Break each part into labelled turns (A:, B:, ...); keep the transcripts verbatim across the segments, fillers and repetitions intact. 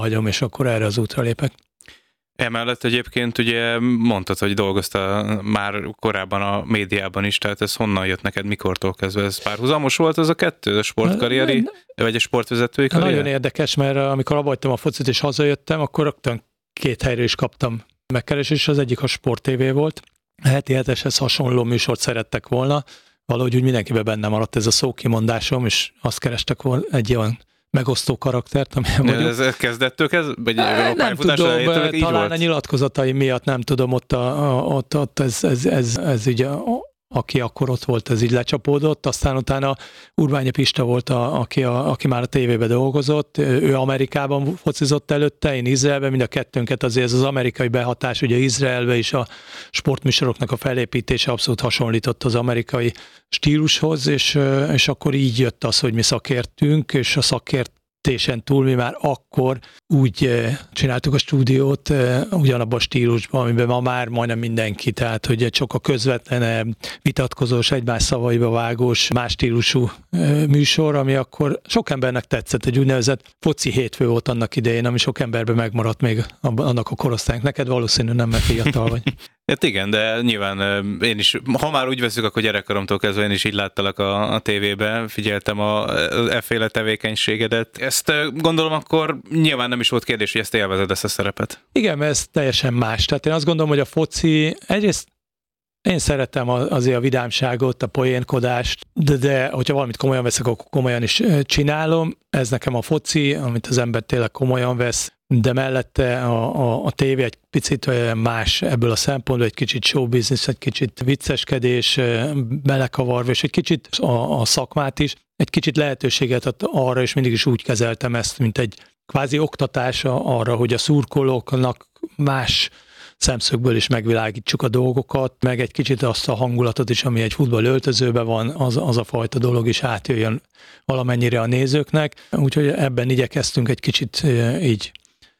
A: hagyom, és akkor erre az útra lépek.
B: Emellett egyébként ugye mondtad, hogy dolgoztál már korábban a médiában is, tehát ez honnan jött neked, mikortól kezdve? Ez párhuzamos volt az a kettő, a sportkarrieri, vagy a sportvezetői karrier?
A: Nagyon érdekes, mert amikor abbahagytam a focit és hazajöttem, akkor rögtön két helyről is kaptam megkeresést, az egyik a Sport té vé volt. A heti heteshez hasonló műsort szerettek volna, valahogy úgy mindenkiben benne maradt ez a szókimondásom, és azt kerestek volna egy olyan megosztó karaktert, amilyen vagyok.
B: Ez kezdettől kezd? Vagy
A: nem, nem tudom,
B: talán
A: volt? A nyilatkozatai miatt nem tudom, ott, a, a, ott, ott ez, ez, ez, ez így, a, aki akkor ott volt, ez így lecsapódott, aztán utána Urbányi Pista volt, a, aki, a, aki már a tévében dolgozott, ő Amerikában focizott előtte, én Izraelben, mind a kettőnket azért ez az amerikai behatás, ugye Izraelben is a sportműsoroknak a felépítése abszolút hasonlított az amerikai stílushoz, és, és akkor így jött az, hogy mi szakértünk, és a szakért tésen túl mi már akkor úgy csináltuk a stúdiót ugyanabban a stílusban, amiben ma már majdnem mindenki, tehát hogy egy sokkal közvetlenebb, vitatkozós, egymás szavaiba vágós, más stílusú műsor, ami akkor sok embernek tetszett, egy úgynevezett foci hétfő volt annak idején, ami sok emberben megmaradt még annak a korosztálynak. Neked valószínű nem, mert fiatal vagy.
B: Hát igen, de nyilván én is, ha már úgy veszük, akkor gyerekkoromtól kezdve én is így láttalak a, a tévében, figyeltem a, a efféle tevékenységedet. Ezt gondolom akkor nyilván nem is volt kérdés, hogy ezt élvezed, ezt a szerepet.
A: Igen, mert ez teljesen más. Tehát én azt gondolom, hogy a foci, egyrészt én szeretem azért a vidámságot, a poénkodást, de, de hogyha valamit komolyan veszek, akkor komolyan is csinálom. Ez nekem a foci, amit az ember tényleg komolyan vesz, de mellette a, a, a tévé egy picit más ebből a szempontból, egy kicsit showbusiness, egy kicsit vicceskedés, belekavarva, és egy kicsit a, a szakmát is, egy kicsit lehetőséget ad arra, és mindig is úgy kezeltem ezt, mint egy kvázi oktatása arra, hogy a szurkolóknak más szemszögből is megvilágítsuk a dolgokat, meg egy kicsit azt a hangulatot is, ami egy futball öltözőben van, az, az a fajta dolog is átjöjjön valamennyire a nézőknek. Úgyhogy ebben igyekeztünk egy kicsit így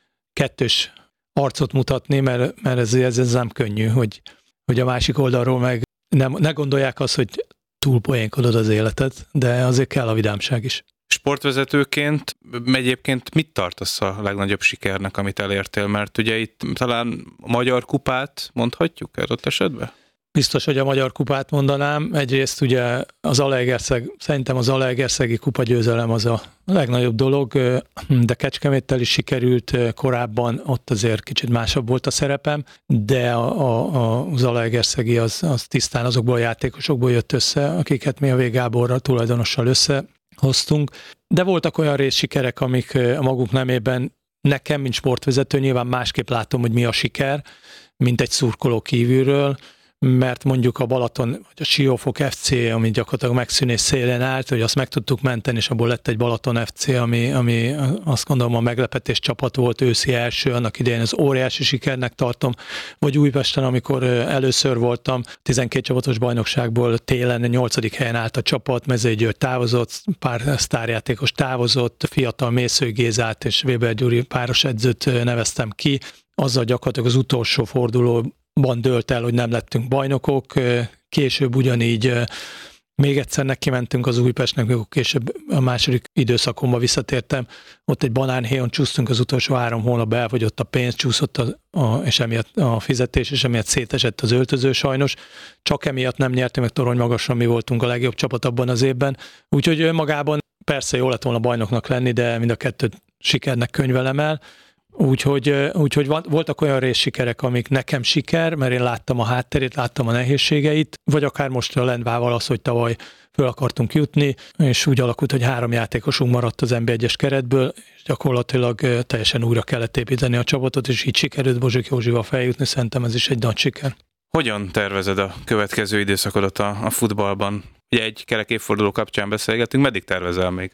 A: kettős arcot mutatni, mert, mert ez, ez, ez nem könnyű, hogy, hogy a másik oldalról meg nem, ne gondolják azt, hogy túlpoénkodod az életet, de azért kell a vidámság is.
B: Sportvezetőként egyébként mit tartasz a legnagyobb sikernek, amit elértél? Mert ugye itt talán a Magyar Kupát mondhatjuk adott esetben?
A: Biztos, hogy a Magyar Kupát mondanám. Egyrészt ugye az Zalaegerszeg, szerintem az Zalaegerszegi kupa győzelem az a legnagyobb dolog, de Kecskeméttel is sikerült korábban, ott azért kicsit másabb volt a szerepem, de a, a, a Zalaegerszegi az, az tisztán azokból a játékosokból jött össze, akiket mi a V. Gáborral, tulajdonossal összehoztunk. De voltak olyan részsikerek, amik a maguk nemében nekem, mint sportvezető, nyilván másképp látom, hogy mi a siker, mint egy szurkoló kívülről, mert mondjuk a Balaton, vagy a Siófok ef cé, ami gyakorlatilag megszűnés szélén állt, hogy azt meg tudtuk menteni, és abból lett egy Balaton ef cé, ami, ami azt gondolom a meglepetés csapat volt, őszi első, annak idején az óriási sikernek tartom, vagy Újpesten, amikor először voltam, tizenkét csapatos bajnokságból télen nyolcadik helyen állt a csapat, Mezei György távozott, pár sztárjátékos távozott, fiatal Mészői Gézát és Weber Gyuri páros edzőt neveztem ki, azzal gyakorlatilag az utolsó forduló ban dőlt el, hogy nem lettünk bajnokok, később ugyanígy még egyszer neki mentünk az Újpestnek, amikor később a második időszakomba visszatértem, ott egy banánhéjon csúsztunk az utolsó három hónapban, elfogyott a pénz, csúszott a, a, és emiatt a fizetés, és emiatt szétesett az öltöző sajnos, csak emiatt nem nyertünk meg torony magasra, mi voltunk a legjobb csapat abban az évben, úgyhogy magában persze jó lett volna bajnoknak lenni, de mind a kettőt sikernek könyvelem el. Úgyhogy, úgyhogy voltak olyan részsikerek, amik nekem siker, mert én láttam a hátterét, láttam a nehézségeit, vagy akár most a Lendvával az, hogy tavaly föl akartunk jutni, és úgy alakult, hogy három játékosunk maradt az en bé egyes keretből, és gyakorlatilag teljesen újra kellett építeni a csapatot, és így sikerült Bozsik Józsival feljutni, szerintem ez is egy nagy siker.
B: Hogyan tervezed a következő időszakodat a, a futballban? Ugye egy kerek évforduló kapcsán beszélgetünk, meddig tervezel még?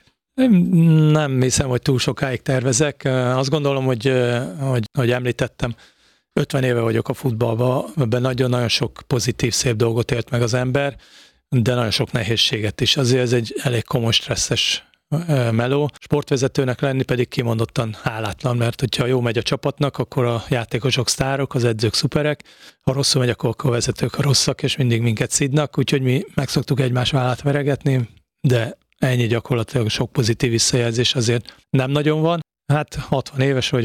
A: Nem hiszem, hogy túl sokáig tervezek. Azt gondolom, hogy, hogy, hogy említettem, ötven éve vagyok a futballban, ebben nagyon-nagyon sok pozitív, szép dolgot élt meg az ember, de nagyon sok nehézséget is. Azért ez egy elég komoly, stresszes meló. Sportvezetőnek lenni pedig kimondottan hálátlan, mert hogyha jó megy a csapatnak, akkor a játékosok sztárok, az edzők szuperek, ha rosszul megy, akkor a vezetők a rosszak, és mindig minket szidnak, úgyhogy mi meg szoktuk egymás vállát veregetni, de ennyi gyakorlatilag sok pozitív visszajelzés azért nem nagyon van. Hát hatvan éves vagyok,